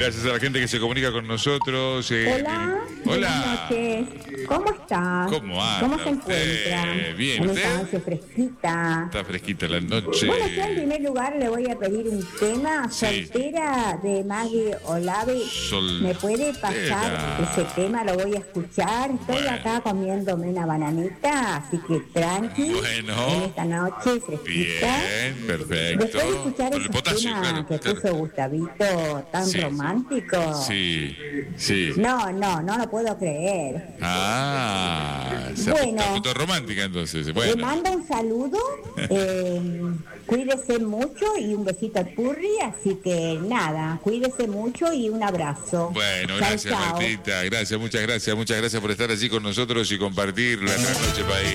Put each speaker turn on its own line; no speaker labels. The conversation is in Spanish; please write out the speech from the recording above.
Gracias a la gente que se comunica con nosotros.
Hola.
Hola.
Buenas noches. ¿Cómo estás?
¿Cómo anda
¿Cómo se
usted?
encuentra?
Bien,
En
¿usted?
esta noche fresquita.
Está fresquita la noche.
Bueno, yo en primer lugar le voy a pedir un tema,
Sí.
Soltera, de Maggie Olave. ¿Me puede pasar ese tema? Lo voy a escuchar. Estoy
Bueno.
acá comiéndome una bananita, así que tranqui.
Bueno.
En esta noche fresquita.
Bien, perfecto.
Después de escuchar
Con el
ese
potasio,
tema
claro.
que puso Gustavito, tan
Sí.
romántico.
Sí, sí.
No lo puedo creer.
Se
Bueno.
apuntó romántica entonces.
Le
Bueno.
mando un saludo, cuídese mucho y un besito al Purri, así que nada, cuídese mucho y un abrazo.
Bueno,
Chau,
gracias
chau.
Martita, gracias, muchas gracias por estar allí con nosotros y compartir la gran noche país.